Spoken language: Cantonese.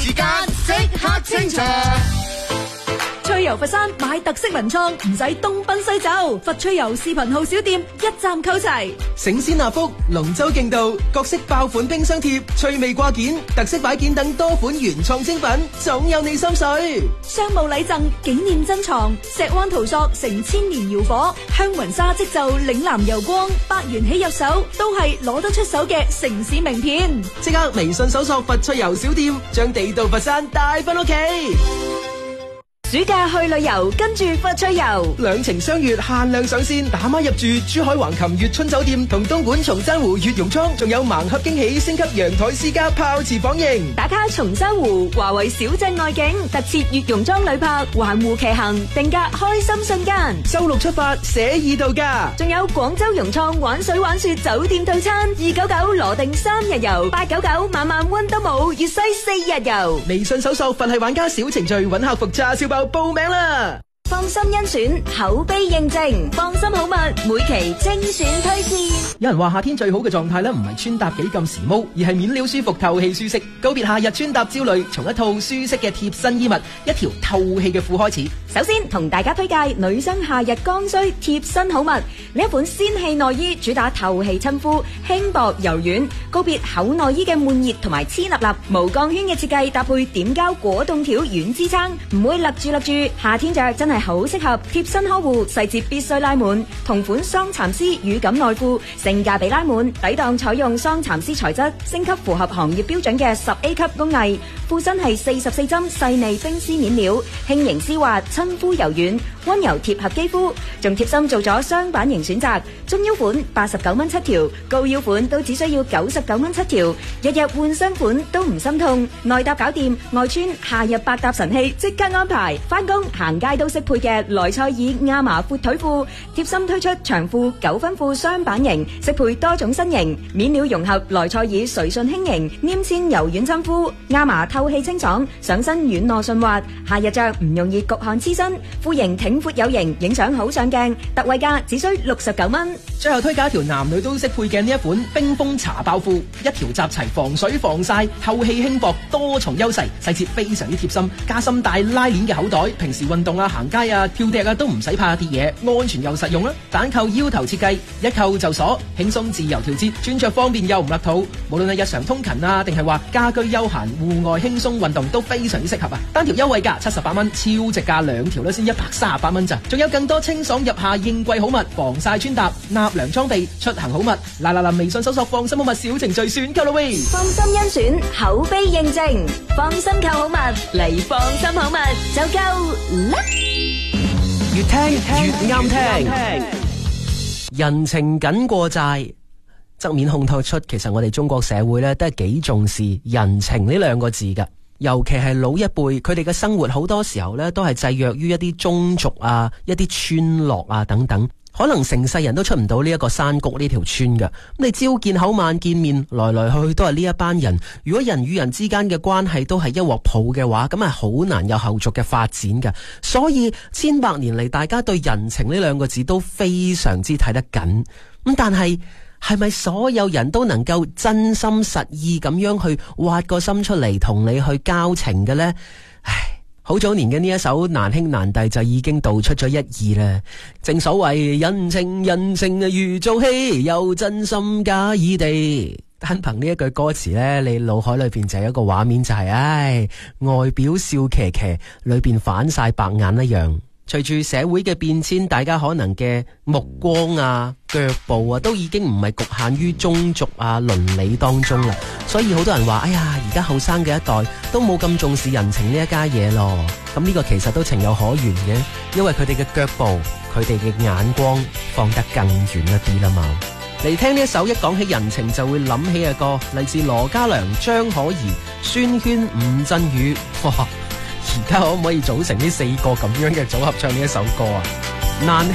時間即刻清場。 趣遊佛山買特色文創，唔使東奔西走，佛趣遊視頻號小店一站購齊。 醒仙納福、龍舟競渡、各式爆款冰箱貼、趣味掛件、特色擺件等多款原創精品，總有你心水。 商務禮贈、紀念珍藏、石灣陶塑成千年窯火，香雲紗織就嶺南油光，百元起入手都係攞得出手嘅城市名片。 即刻微信搜索佛趣遊小店，將地道佛山帶返屋企。 暑假去旅遊，跟住佛趣遊， 兩情相悅限量上線，打孖入住珠海橫琴悅春酒店同東莞松山湖悅榕倉，仲有盲盒驚喜，升級陽台私家泡池房型。 打卡松山湖華為小鎮外景，特設悅榕莊旅泊，環湖騎行，定格開心瞬間。 周六出發，寫意度假。 仲有廣州融創玩水玩雪酒店套餐，299羅定3日遊，899晚晚溫德姆粵西4日遊。 微信搜索佛系玩家小程序，揾客服叉燒包報名啦！ 放心甄選，口碑認證，放心好物，每期精選推薦。 有人話夏天最好嘅狀態咧，唔係穿搭幾咁時髦，而係面料舒服、透氣舒適。告別夏日穿搭焦慮，從一套舒適嘅貼身衣物、一條透氣嘅褲開始。 首先同大家推介女生夏日剛需貼身好物，呢一款仙氣內衣主打透氣親膚，輕薄柔軟。告別厚內衣嘅悶熱同埋黐立立，無鋼圈嘅設計搭配點膠果凍條軟支撐，唔會勒住。夏天着真係好適合貼身呵護，細節必須拉滿。同款桑蠶絲乳感內褲，性價比拉滿，抵擋採用桑蠶絲材質，升級符合行業標準嘅10A 級工藝。褲身係44針細膩冰絲面料，輕盈絲滑，親膚柔軟，溫柔貼合肌膚。仲貼心做咗雙版型選擇，中腰款89蚊7條，高腰款都只需要99蚊7條，日日換新款都唔心痛。內搭搞掂，外穿夏日百搭神器即刻安排，翻工行街都適配嘅萊賽爾亞麻闊腿褲，貼心推出長褲9分褲雙版型，適配多種身形，面料融合萊賽爾垂順輕盈，黏纖柔軟親膚，亞麻透氣清爽，上身軟糯順滑，夏日着唔容易焗汗黐身，褲型挺闊有型，影相好上鏡，特惠價只需69蚊。 最後推介一條男女都適配嘅呢一款冰封茶包褲，一條集齊防水防曬、透氣輕薄多重優勢，細節非常之貼心，加深帶拉鏈嘅口袋，平時運動啊、行街啊、跳趯啊都唔使怕跌嘢，安全又實用啦。反扣腰頭設計，一扣就鎖，輕鬆自由調節，穿着方便又唔勒肚。無論係日常通勤啊，定係話家居休閒、戶外輕鬆運動都非常之適合啊！單條優惠價78蚊，超值價兩條咧先138蚊咋，仲有更多清爽入夏應季好物，防曬穿搭、納涼裝備、出行好物，嗱，微信搜索放心好物小程序選購啦喂！ 放心甄選，口碑認證，放心購好物嚟放心好物就夠啦！ 越聽越啱聽，人情緊過債，側面烘托出其實我哋中國社會咧都係幾重視人情呢兩個字噶。尤其係老一輩，佢哋嘅生活好多時候咧都係制約於一啲宗族啊、一啲村落啊等等，可能成世人都出唔到呢一個山谷呢條村嘅。咁你朝見口晚見面，來來去去都係呢一班人。如果人與人之間嘅關係都係一鑊泡嘅話，咁係好難有後續嘅發展嘅。所以千百年嚟，大家對人情呢兩個字都非常之睇得緊。咁但係咪所有人都能夠真心實意咁樣去挖個心出嚟同你去交情嘅呢？唉，好早年嘅呢一首難兄難弟就已經道出咗一二啦。正所謂人情如做戲，又真心假意地。單憑呢一句歌詞呢，你腦海裏邊就有一個畫面，就係外表笑騎騎，裏邊反晒白眼一樣。隨住社會嘅變遷，大家可能嘅目光啊、腳步啊，都已經唔係局限於宗族啊、倫理當中啦。所以好多人話：哎呀，而家後生嘅一代都冇咁重視人情呢一家嘢咯。咁呢個其實都情有可原嘅，因為佢哋嘅腳步、佢哋嘅眼光放得更遠一啲啦嘛。嚟聽呢一首一講起人情就會諗起嘅歌，嚟自羅嘉良、張可頤、孫軒、吳鎮宇。哇！而家可唔可以組成呢4個咁樣嘅組合唱呢一首歌啊？難